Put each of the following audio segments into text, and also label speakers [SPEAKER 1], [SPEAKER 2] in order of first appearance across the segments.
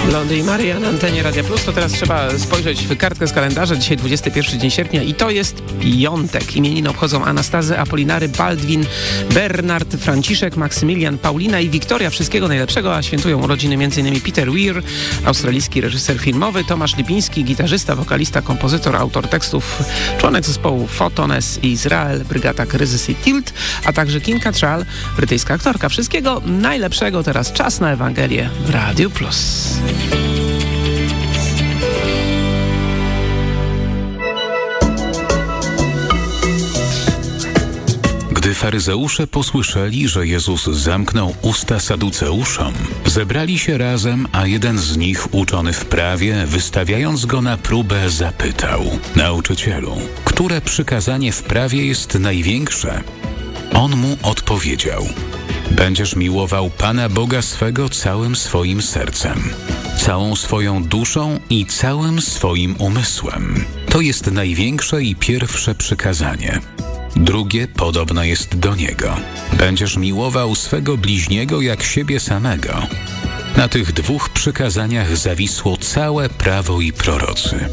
[SPEAKER 1] Blondy i Maria na antenie Radia Plus. To teraz trzeba spojrzeć w kartkę z kalendarza. Dzisiaj 21 dzień sierpnia i to jest piątek. Imieniny obchodzą Anastazy, Apolinary, Baldwin, Bernard, Franciszek, Maksymilian, Paulina i Wiktoria. Wszystkiego najlepszego, a świętują urodziny m.in. Peter Weir, australijski reżyser filmowy, Tomasz Lipiński, gitarzysta, wokalista, kompozytor, autor tekstów, członek zespołu Photones i Izrael, brygada Kryzys i Tilt, a także Kim Cattrall, brytyjska aktorka. Wszystkiego najlepszego. Teraz czas na Ewangelię w Radiu Plus.
[SPEAKER 2] Gdy faryzeusze posłyszeli, że Jezus zamknął usta saduceuszom, zebrali się razem, a jeden z nich, uczony w prawie, wystawiając go na próbę, zapytał: Nauczycielu, które przykazanie w prawie jest największe? On mu odpowiedział: Będziesz miłował Pana Boga swego całym swoim sercem, całą swoją duszą i całym swoim umysłem. To jest największe i pierwsze przykazanie. Drugie podobne jest do niego. Będziesz miłował swego bliźniego jak siebie samego. Na tych dwóch przykazaniach zawisło całe prawo i prorocy.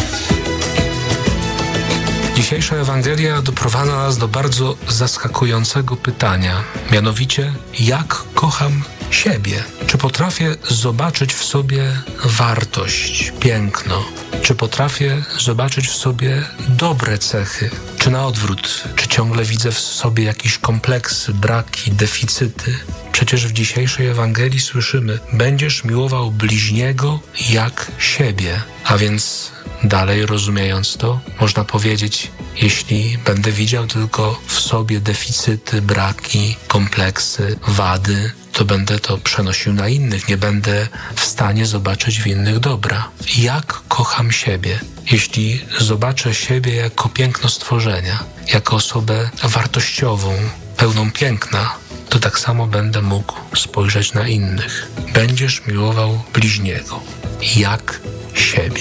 [SPEAKER 3] Dzisiejsza Ewangelia doprowadza nas do bardzo zaskakującego pytania. Mianowicie, jak kocham siebie? Czy potrafię zobaczyć w sobie wartość, piękno? Czy potrafię zobaczyć w sobie dobre cechy? Czy na odwrót? Czy ciągle widzę w sobie jakieś kompleksy, braki, deficyty? Przecież w dzisiejszej Ewangelii słyszymy: będziesz miłował bliźniego jak siebie. A więc dalej rozumiejąc to, można powiedzieć: jeśli będę widział tylko w sobie deficyty, braki, kompleksy, wady, to będę to przenosił na innych. Nie będę w stanie zobaczyć w innych dobra. Jak kocham siebie? Jeśli zobaczę siebie jako piękno stworzenia, jako osobę wartościową, pełną piękna, to tak samo będę mógł spojrzeć na innych. Będziesz miłował bliźniego jak siebie.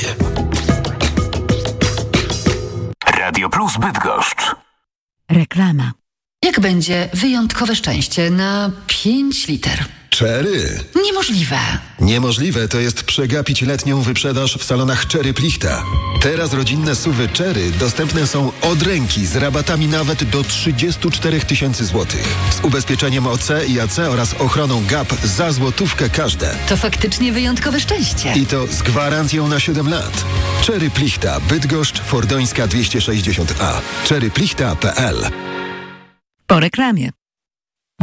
[SPEAKER 2] Radio Plus Bydgoszcz.
[SPEAKER 4] Reklama. Jak będzie wyjątkowe szczęście na 5 liter?
[SPEAKER 5] Cherry.
[SPEAKER 4] Niemożliwe.
[SPEAKER 5] Niemożliwe to jest przegapić letnią wyprzedaż w salonach Cherry Plichta. Teraz rodzinne SUV-y Cherry dostępne są od ręki z rabatami nawet do 34 000 złotych. Z ubezpieczeniem OC i AC oraz ochroną GAP za złotówkę każde.
[SPEAKER 4] To faktycznie wyjątkowe szczęście.
[SPEAKER 5] I to z gwarancją na 7 lat. Cherry Plichta, Bydgoszcz, Fordońska 260A. cherryplichta.pl.
[SPEAKER 4] Po reklamie.